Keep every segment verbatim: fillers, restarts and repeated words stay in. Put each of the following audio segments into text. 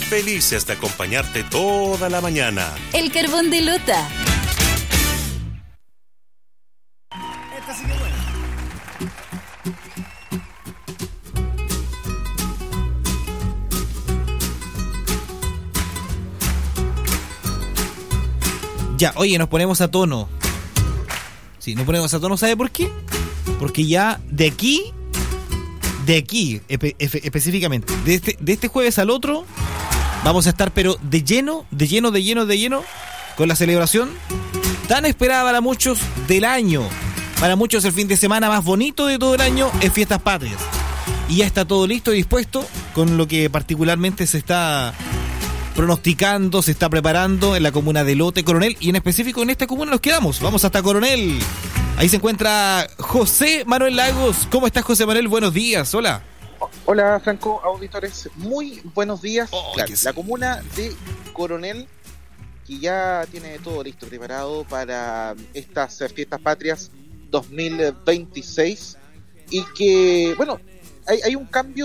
felices de acompañarte toda la mañana. El Carbón de Lota. Esta sí que buena. Ya, oye, nos ponemos a tono. Sí, nos ponemos a tono, ¿sabe por qué? Porque ya de aquí, de aquí espe- espe- específicamente, de este, de este jueves al otro, vamos a estar pero de lleno, de lleno, de lleno, de lleno, con la celebración tan esperada para muchos del año. Para muchos el fin de semana más bonito de todo el año es Fiestas Patrias. Y ya está todo listo y dispuesto con lo que particularmente se está pronosticando, se está preparando en la comuna de Lote, Coronel, y en específico en esta comuna nos quedamos. Vamos hasta Coronel. Ahí se encuentra José Manuel Lagos. ¿Cómo estás, José Manuel? Buenos días, hola. Hola, Franco, auditores, muy buenos días. Oh, claro, que sí. La comuna de Coronel, que ya tiene todo listo, preparado para estas Fiestas Patrias dos mil veintiséis, y que, bueno, hay, hay un cambio,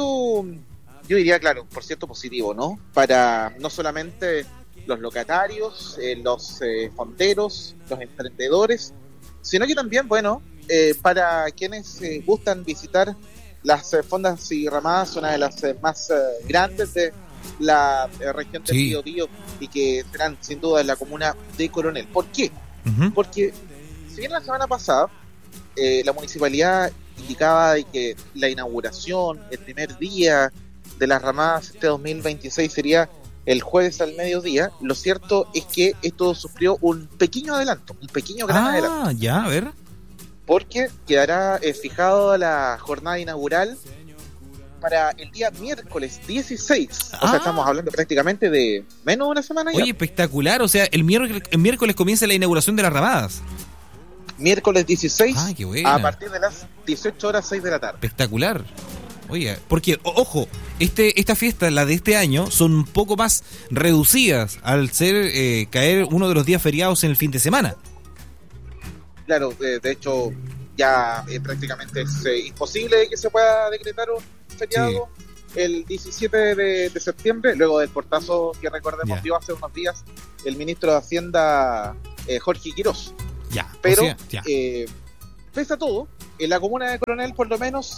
yo diría, claro, por cierto, positivo, ¿no? Para no solamente los locatarios, eh, los eh, fonderos, los emprendedores, sino que también, bueno, eh, para quienes eh, gustan visitar las eh, fondas y ramadas, una de las eh, más eh, grandes de la eh, región del Sí. Biobío, y que serán sin duda en la comuna de Coronel. ¿Por qué? Uh-huh. Porque si bien la semana pasada eh, la municipalidad indicaba de que la inauguración, el primer día de las ramadas este dos mil veintiséis sería el jueves al mediodía, lo cierto es que esto sufrió un pequeño adelanto, un pequeño gran adelanto, Ah, ya, a ver. porque quedará eh, fijado la jornada inaugural para el día miércoles dieciséis. O Ah. sea, estamos hablando prácticamente de menos de una semana ya. Oye, espectacular. O sea, el miércoles, el miércoles comienza la inauguración de las ramadas. Miércoles dieciséis, Ah, qué buena. a partir de las dieciocho horas seis de la tarde. Espectacular. Oye, porque, o- ojo, este esta fiesta, la de este año, son un poco más reducidas al ser eh, caer uno de los días feriados en el fin de semana. Claro, de, de hecho, ya eh, prácticamente es eh, imposible que se pueda decretar un feriado el diecisiete de, de septiembre, luego del portazo que recordemos Ya. dio hace unos días el ministro de Hacienda, eh, Jorge Quirós. Ya, Pero, o sea, ya. eh, pese a todo, en la comuna de Coronel, por lo menos,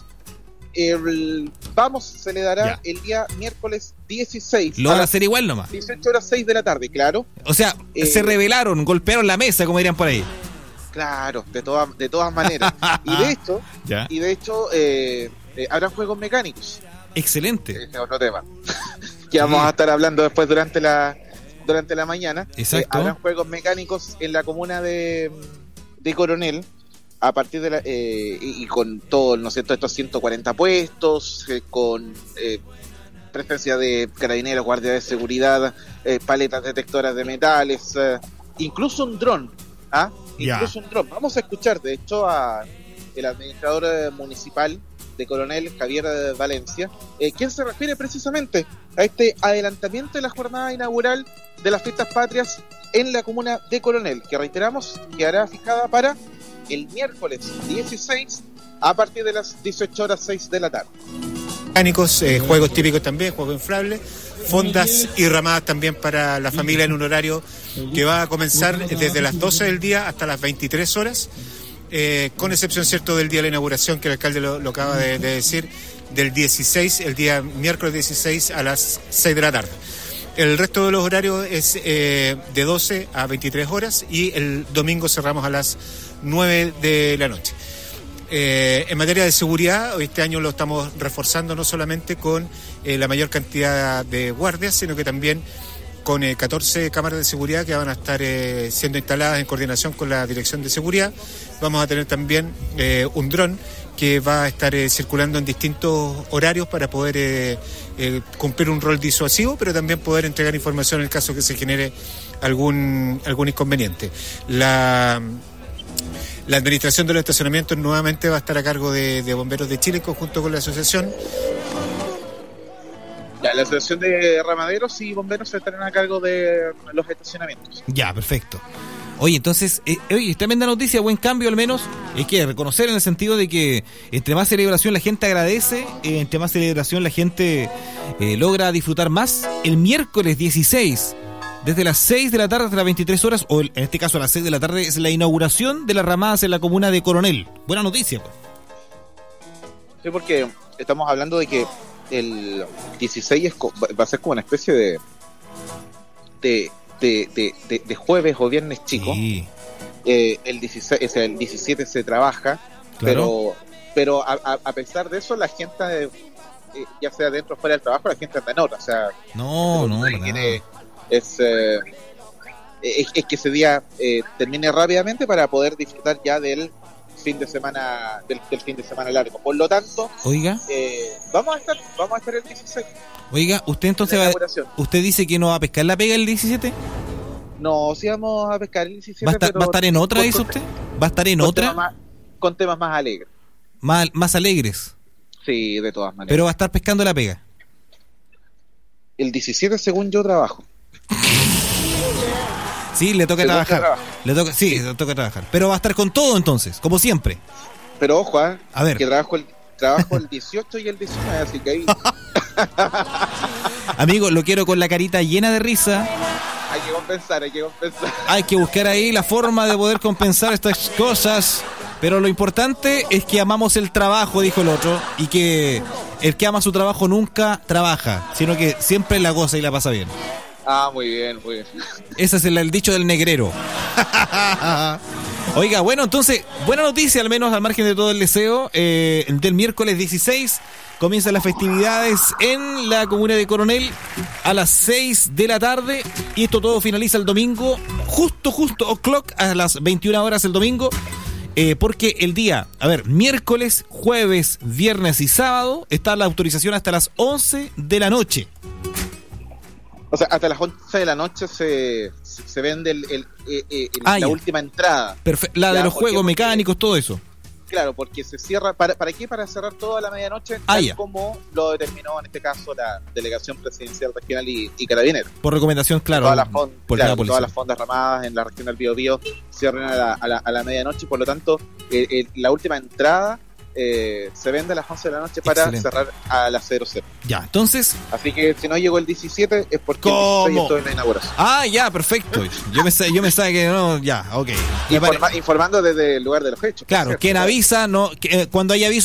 el vamos se le dará Ya. el día miércoles dieciséis Lo a van a las hacer igual nomás. dieciocho horas seis de la tarde, claro. O sea, eh, se rebelaron, golpearon la mesa, como dirían por ahí. Claro, de todas de todas maneras. Y de hecho, Ya. y de hecho eh, eh, habrá juegos mecánicos. Excelente. Ese es otro tema que vamos a estar hablando después durante la durante la mañana. Exacto. Eh, habrán juegos mecánicos en la comuna de, de Coronel a partir de la eh, y, y con todo, ¿no es cierto?, estos ciento cuarenta puestos, eh, con eh, presencia de carabineros, guardias de seguridad, eh, paletas detectoras de metales, eh, incluso un dron, ¿ah? Ya. Incluso un dron. Vamos a escuchar, de hecho, a el administrador eh, municipal de Coronel, Javier eh, Valencia, eh, quien se refiere precisamente a este adelantamiento de la jornada inaugural de las Fiestas Patrias en la comuna de Coronel, que reiteramos, quedará fijada para el miércoles dieciséis a partir de las dieciocho horas seis de la tarde. Mecánicos, eh, juegos típicos también, juegos inflables, fondas y ramadas también para la familia en un horario que va a comenzar desde las doce del día hasta las veintitrés horas, eh, con excepción, cierto, del día de la inauguración, que el alcalde lo, lo acaba de, de decir, del dieciséis, el día miércoles dieciséis a las seis de la tarde. El resto de los horarios es eh, de doce a veintitrés horas, y el domingo cerramos a las nueve de la noche. Eh, en materia de seguridad, este año lo estamos reforzando no solamente con eh, la mayor cantidad de guardias, sino que también con eh, catorce cámaras de seguridad que van a estar eh, siendo instaladas en coordinación con la Dirección de Seguridad. Vamos a tener también eh, un dron que va a estar eh, circulando en distintos horarios para poder eh, eh, cumplir un rol disuasivo, pero también poder entregar información en el caso que se genere algún, algún inconveniente. La... La administración de los estacionamientos nuevamente va a estar a cargo de, de Bomberos de Chile, en conjunto con la asociación. Ya, la asociación de ramaderos y bomberos estarán a cargo de los estacionamientos. Ya, perfecto. Oye, entonces, eh, oye, tremenda noticia, buen cambio al menos. Hay que reconocer en el sentido de que entre más celebración la gente agradece, eh, entre más celebración la gente eh, logra disfrutar más. El miércoles dieciséis, desde las seis de la tarde hasta las veintitrés horas, o en este caso a las seis de la tarde, es la inauguración de las ramadas en la comuna de Coronel. Buena noticia, pues. Sí, porque estamos hablando de que el dieciséis es, va a ser como una especie de de, de, de, de, de jueves o viernes chico. Sí. Eh, el dieciséis, o sea, el diecisiete se trabaja, claro. pero pero a, a, a pesar de eso la gente, eh, ya sea dentro o fuera del trabajo, la gente anda en otra. O sea, no, no, no. Quiere, es, eh, es, es que ese día eh, termine rápidamente para poder disfrutar ya del fin de semana del, del fin de semana largo. Por lo tanto, oiga, eh, vamos a estar vamos a estar el dieciséis. Oiga, usted entonces va, usted dice que no va a pescar la pega el diecisiete. No, sí vamos a pescar el diecisiete. ¿Va a estar, pero ¿va a estar en otra, dice usted? ¿Va a estar en con otra? Temas más, con temas más alegres. Más, más alegres. Sí, de todas maneras. Pero va a estar pescando la pega. El diecisiete, según yo, trabajo. Sí, le toca según trabajar. trabajo. Le toca, sí, sí, le toca trabajar. Pero va a estar con todo entonces, como siempre. Pero ojo, ¿eh? A ver. Que trabajo el, trabajo el dieciocho y el diecinueve, así que ahí... Amigo, lo quiero con la carita llena de risa. Hay que compensar, hay que compensar. Hay que buscar ahí la forma de poder compensar estas cosas. Pero lo importante es que amamos el trabajo, dijo el otro, y que el que ama su trabajo nunca trabaja, sino que siempre la goza y la pasa bien. Ah, muy bien, muy bien. Ese es el, el dicho del negrero. Oiga, bueno, entonces, buena noticia, al menos al margen de todo el deseo. Eh, del miércoles dieciséis comienzan las festividades en la comuna de Coronel a las seis de la tarde. Y esto todo finaliza el domingo, justo, justo, o'clock, a las veintiuna horas el domingo. Eh, porque el día, a ver, miércoles, jueves, viernes y sábado está la autorización hasta las once de la noche. O sea, hasta las once de la noche se, se vende el, el, el, el, ah, la ya. última entrada. Perfe- la ya, de los porque, juegos mecánicos, porque, todo eso. Claro, porque se cierra. ¿Para, para qué? Para cerrar todo a la medianoche, ah, tal ya. como lo determinó en este caso la Delegación Presidencial Regional y, y Carabineros. Por recomendación, claro. Todas las, fond- por claro, la policía. todas las fondas ramadas en la región del Biobío cierran a la, a la, a la medianoche, por lo tanto, eh, eh, la última entrada eh, se vende a las once de la noche para Excelente. cerrar a las cero cero. Ya, entonces... Así que si no llegó el diecisiete es porque ¿Cómo? el dieciséis estoy en la inauguración. Ah, ya, perfecto. Yo me yo me sabía que no, ya, ok. Informa- informando desde el lugar de los hechos. Claro, ¿cierto? quien avisa, no, que, eh, cuando hay aviso